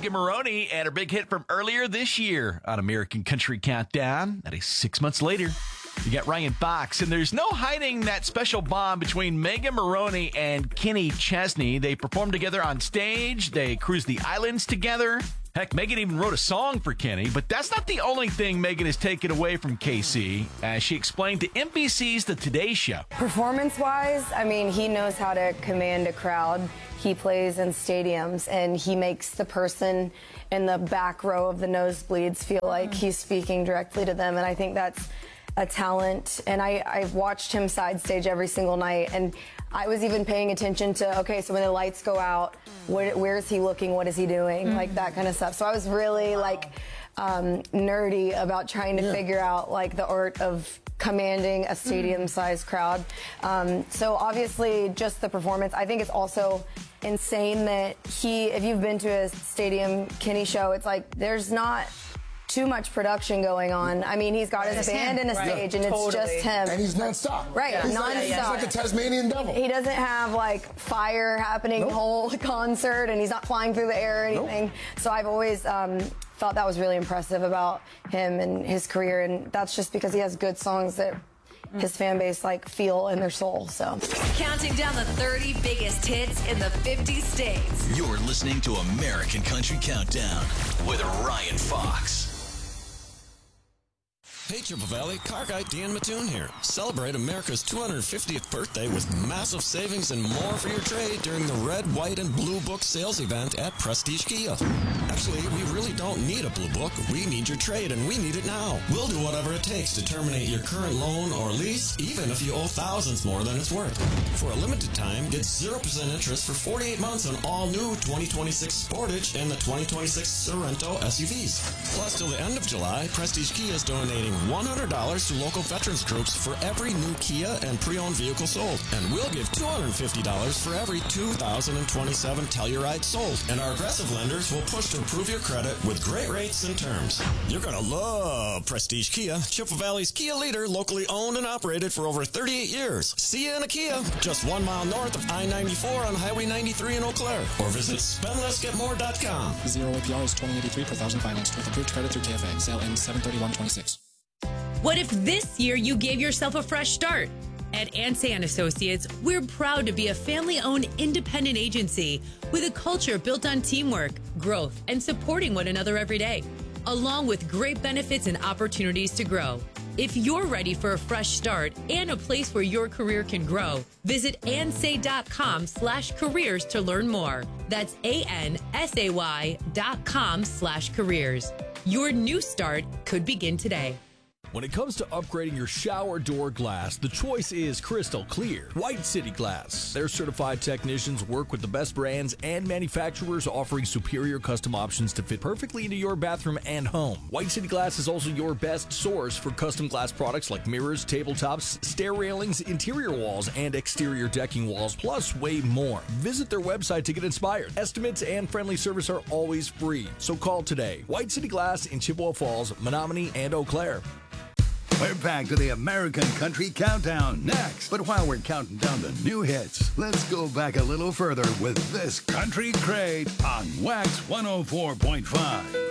Megan Moroney and her big hit from earlier this year on American Country Countdown. That is 6 months later. You got Ryan Fox, and there's no hiding that special bond between Megan Moroney and Kenny Chesney. They performed together on stage. They cruised the islands together. Heck, Megan even wrote a song for Kenny, but that's not the only thing Megan has taken away from KC, as she explained to NBC's The Today Show. Performance-wise, I mean, he knows how to command a crowd. He plays in stadiums, and he makes the person in the back row of the nosebleeds feel like he's speaking directly to them, and I think that's a talent. And I've watched him side stage every single night, and I was even paying attention to, okay, so when the lights go out, where is he looking? What is he doing? Like that kind of stuff. So I was really nerdy about trying to figure out like the art of commanding a stadium-sized crowd. So obviously just the performance. I think it's also insane that if you've been to a Stadium Kenny show, it's like there's not too much production going on. I mean, he's got his band and a stage, and it's just him. And he's nonstop. Right, nonstop. He's like a Tasmanian devil. He doesn't have like fire happening the whole concert, and he's not flying through the air or anything. So I've always thought that was really impressive about him and his career, and that's just because he has good songs that his fan base like feel in their soul. So counting down the 30 biggest hits in the 50 states. You're listening to American Country Countdown with Ryan Fox. Hey, Chippewa Valley, car guy Dan Mattoon here. Celebrate America's 250th birthday with massive savings and more for your trade during the red, white, and blue book sales event at Prestige Kia. Actually, we really don't need a blue book. We need your trade, and we need it now. We'll do whatever it takes to terminate your current loan or lease, even if you owe thousands more than it's worth. For a limited time, get 0% interest for 48 months on all new 2026 Sportage and the 2026 Sorento SUVs. Plus, till the end of July, Prestige Kia is donating $100 to local veterans groups for every new Kia and pre-owned vehicle sold. And we'll give $250 for every 2027 Telluride sold. And our aggressive lenders will push to improve your credit with great rates and terms. You're going to love Prestige Kia, Chippewa Valley's Kia leader, locally owned and operated for over 38 years. See you in a Kia, just 1 mile north of I-94 on Highway 93 in Eau Claire. Or visit spendlessgetmore.com. 0 APR is $20.83 per thousand financed with approved credit through KFA. Sale ends 7/31/26. What if this year you gave yourself a fresh start? At Ansay & Associates, we're proud to be a family-owned independent agency with a culture built on teamwork, growth, and supporting one another every day, along with great benefits and opportunities to grow. If you're ready for a fresh start and a place where your career can grow, visit ansay.com/careers to learn more. That's ANSAY.com/careers. Your new start could begin today. When it comes to upgrading your shower door glass, the choice is crystal clear. White City Glass. Their certified technicians work with the best brands and manufacturers, offering superior custom options to fit perfectly into your bathroom and home. White City Glass is also your best source for custom glass products like mirrors, tabletops, stair railings, interior walls, and exterior decking walls, plus way more. Visit their website to get inspired. Estimates and friendly service are always free, so call today. White City Glass in Chippewa Falls, Menominee, and Eau Claire. We're back to the American Country Countdown next. But while we're counting down the new hits, let's go back a little further with this Country Crate on Wax 104.5.